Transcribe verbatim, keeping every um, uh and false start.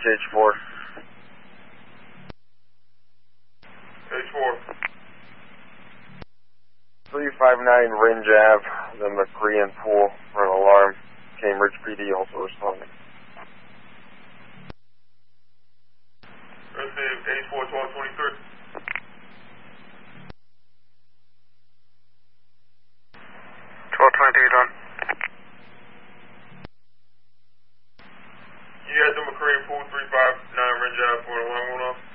H four. H four. three five nine Ringe Ave, the McCrean Pool for an alarm. Cambridge P D also responding. Receive H four twelve twenty-three. twelve twenty-three done. You had the McCrean Pool three five nine Ringe Ave for an alarm went off.